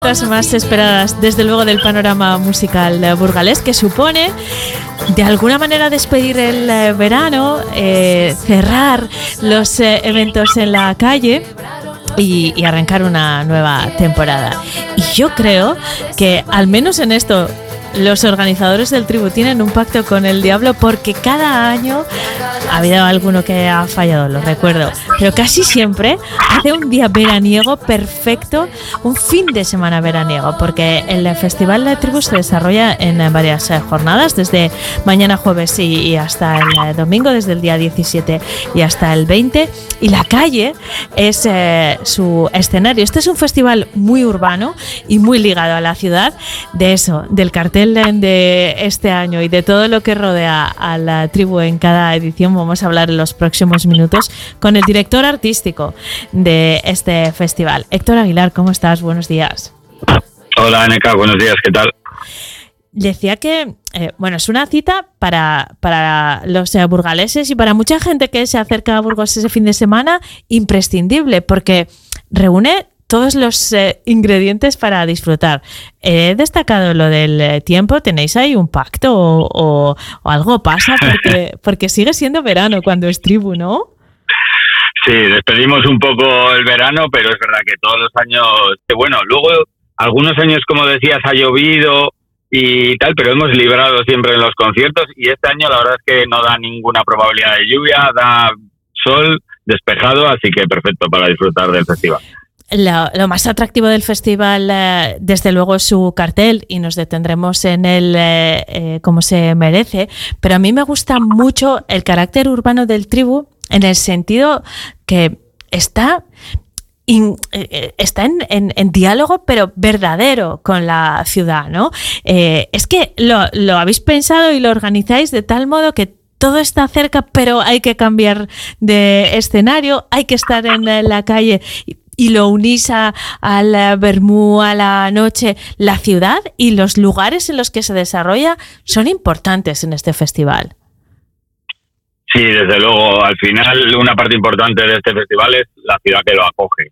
Las más esperadas, desde luego, del panorama musical burgalés, que supone de alguna manera despedir el verano, cerrar los eventos en la calle y arrancar una nueva temporada. Y yo creo que al menos en esto los organizadores del Tribu tienen un pacto con el diablo, porque cada año ha habido alguno que ha fallado, lo recuerdo, pero casi siempre hace un día veraniego perfecto, un fin de semana veraniego, porque el Festival de Tribu se desarrolla en varias jornadas, desde mañana jueves y hasta el domingo, desde el día 17 y hasta el 20, y la calle es su escenario. Este es un festival muy urbano y muy ligado a la ciudad. De eso, del cartel de este año y de todo lo que rodea a la Tribu en cada edición, vamos a hablar en los próximos minutos con el director artístico de este festival. Héctor Aguilar, ¿cómo estás? Buenos días. Hola, Aneca, buenos días, ¿qué tal? Decía que, es una cita para los burgaleses y para mucha gente que se acerca a Burgos ese fin de semana, imprescindible, porque reúne todos los ingredientes para disfrutar. He destacado lo del tiempo. ¿Tenéis ahí un pacto o algo pasa? Porque sigue siendo verano cuando es Tribu, ¿no? Sí, despedimos un poco el verano, pero es verdad que todos los años... Bueno, luego algunos años, como decías, ha llovido y tal, pero hemos librado siempre en los conciertos, y este año la verdad es que no da ninguna probabilidad de lluvia, da sol, despejado, así que perfecto para disfrutar del festival. Lo más atractivo del festival, desde luego, es su cartel, y nos detendremos en él como se merece, pero a mí me gusta mucho el carácter urbano del Tribu, en el sentido que está en diálogo, pero verdadero, con la ciudad, ¿no? Es que lo habéis pensado y lo organizáis de tal modo que todo está cerca, pero hay que cambiar de escenario, hay que estar en la calle y lo unís al vermú, a la noche. La ciudad y los lugares en los que se desarrolla son importantes en este festival. Sí, desde luego. Al final, una parte importante de este festival es la ciudad que lo acoge.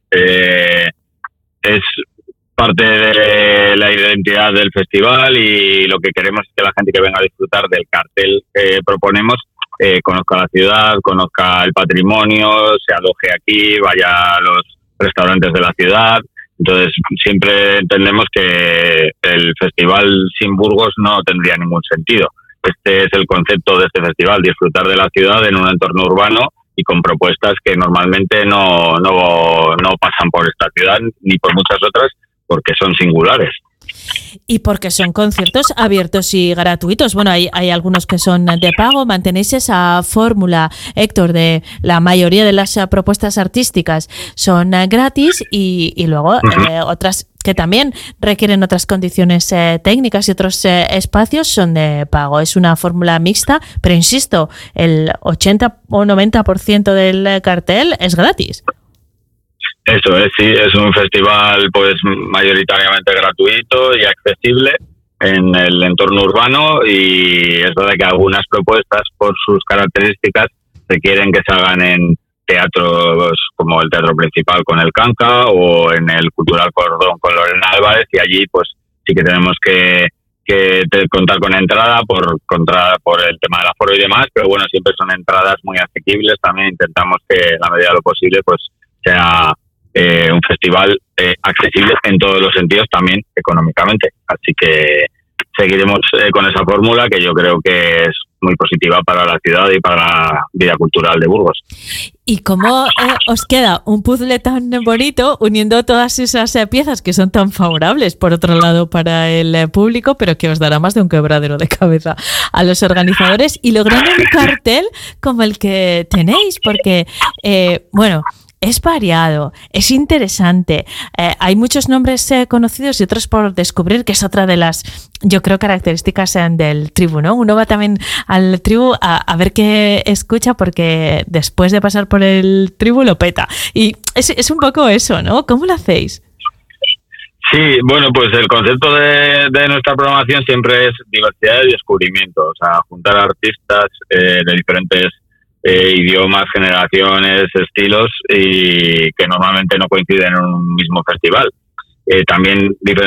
Es parte de la identidad del festival, y lo que queremos es que la gente que venga a disfrutar del cartel que proponemos conozca la ciudad, conozca el patrimonio, se aloje aquí, vaya a los restaurantes de la ciudad. Entonces siempre entendemos que el festival sin Burgos no tendría ningún sentido. Este es el concepto de este festival: disfrutar de la ciudad en un entorno urbano y con propuestas que normalmente no pasan por esta ciudad ni por muchas otras, porque son singulares. Y porque son conciertos abiertos y gratuitos. Bueno, hay algunos que son de pago. Mantenéis esa fórmula, Héctor, de la mayoría de las propuestas artísticas son gratis, y luego otras que también requieren otras condiciones técnicas y otros espacios son de pago. Es una fórmula mixta, pero insisto, el 80 o 90% del cartel es gratis. Eso es, sí, es un festival pues mayoritariamente gratuito y accesible en el entorno urbano, y es verdad que algunas propuestas, por sus características, requieren que se hagan en teatros como el Teatro Principal con el Canca o en el Cultural Cordón con Lorena Álvarez, y allí pues sí que tenemos que contar con entrada por el tema del aforo y demás, pero bueno, siempre son entradas muy asequibles. También intentamos que en la medida de lo posible pues sea un festival accesible en todos los sentidos, también económicamente. Así que seguiremos con esa fórmula, que yo creo que es muy positiva para la ciudad y para la vida cultural de Burgos. ¿Y cómo os queda un puzzle tan bonito uniendo todas esas piezas que son tan favorables, por otro lado, para el público, pero que os dará más de un quebradero de cabeza a los organizadores, y logrando un cartel como el que tenéis? Porque, es variado, es interesante. Hay muchos nombres conocidos y otros por descubrir, que es otra de las, yo creo, características del Tribu, ¿no? Uno va también al Tribu a ver qué escucha, porque después de pasar por el Tribu lo peta. Y es un poco eso, ¿no? ¿Cómo lo hacéis? Sí, bueno, pues el concepto de nuestra programación siempre es diversidad y descubrimiento. O sea, juntar artistas de diferentes idiomas, generaciones, estilos, y que normalmente no coinciden en un mismo festival. También